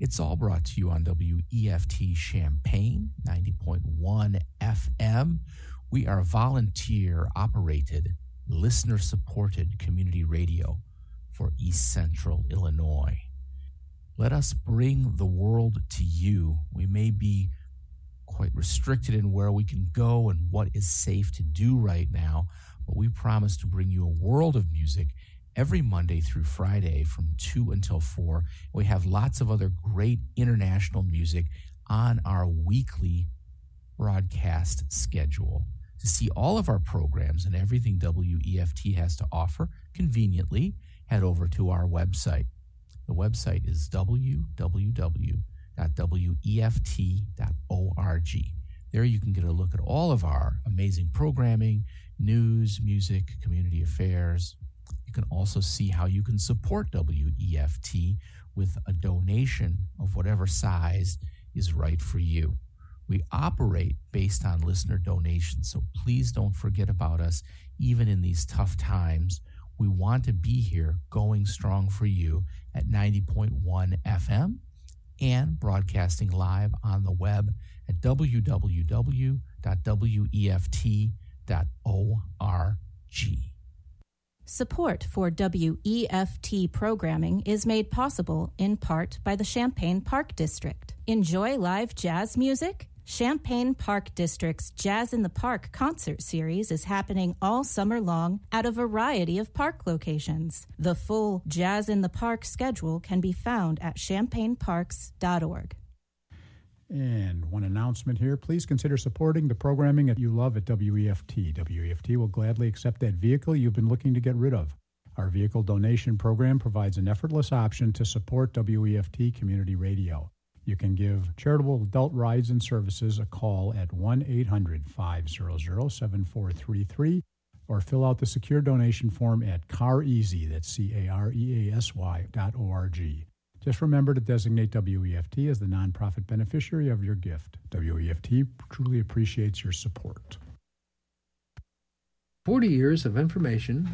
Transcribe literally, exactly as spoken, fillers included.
It's all brought to you on W E F T Champaign, ninety point one F M. We are volunteer-operated, listener-supported community radio for East Central Illinois. Let us bring the world to you. We may be quite restricted in where we can go and what is safe to do right now, but we promise to bring you a world of music every Monday through Friday from two until four. We have lots of other great international music on our weekly broadcast schedule. To see all of our programs and everything W E F T has to offer, conveniently, head over to our website. The website is w w w dot w e f t dot org. There you can get a look at all of our amazing programming, news, music, community affairs. You can also see how you can support W E F T with a donation of whatever size is right for you. We operate based on listener donations, so please don't forget about us, even in these tough times. We want to be here going strong for you at ninety point one F M and broadcasting live on the web at w w w dot w e f t dot org. Support for W E F T programming is made possible in part by the Champaign Park District. Enjoy live jazz music? Champaign Park District's Jazz in the Park concert series is happening all summer long at a variety of park locations. The full Jazz in the Park schedule can be found at champaign parks dot org. And one announcement here, please consider supporting the programming that you love at W E F T. W E F T will gladly accept that vehicle you've been looking to get rid of. Our vehicle donation program provides an effortless option to support W E F T Community Radio. You can give charitable adult rides and services a call at one eight hundred five hundred seven four three three or fill out the secure donation form at CarEasy, that's C A R E A S Y dot O R G. Just remember to designate W E F T as the nonprofit beneficiary of your gift. W E F T truly appreciates your support. forty years of information